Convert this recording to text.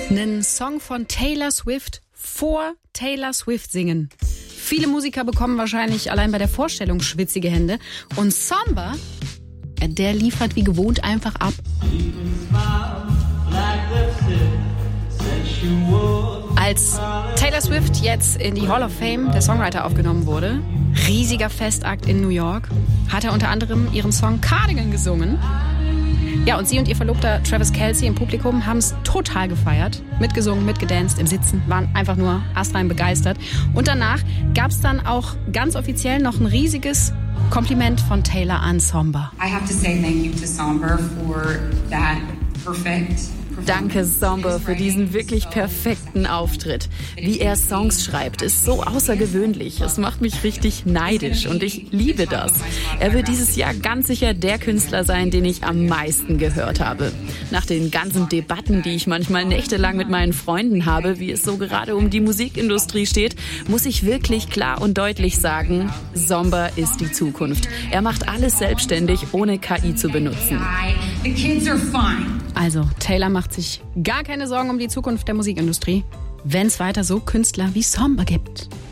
Einen Song von Taylor Swift vor Taylor Swift singen. Viele Musiker bekommen wahrscheinlich allein bei der Vorstellung schwitzige Hände. Und Samba, der liefert wie gewohnt einfach ab. Als Taylor Swift jetzt in die Hall of Fame der Songwriter aufgenommen wurde, riesiger Festakt in New York, hat er unter anderem ihren Song Cardigan gesungen. Ja, und sie und ihr Verlobter Travis Kelce im Publikum haben es total gefeiert. Mitgesungen, mitgedanced, im Sitzen, waren einfach nur astrein begeistert. Und danach gab es dann auch ganz offiziell noch ein riesiges Kompliment von Taylor an Samba. I have to say thank you to Samba for that perfect. Danke, Samba, für diesen wirklich perfekten Auftritt. Wie er Songs schreibt, ist so außergewöhnlich. Es macht mich richtig neidisch und ich liebe das. Er wird dieses Jahr ganz sicher der Künstler sein, den ich am meisten gehört habe. Nach den ganzen Debatten, die ich manchmal nächtelang mit meinen Freunden habe, wie es so gerade um die Musikindustrie steht, muss ich wirklich klar und deutlich sagen, Samba ist die Zukunft. Er macht alles selbstständig, ohne KI zu benutzen. The kids are fine. Also, Taylor macht sich gar keine Sorgen um die Zukunft der Musikindustrie, wenn es weiter so Künstler wie Samba gibt.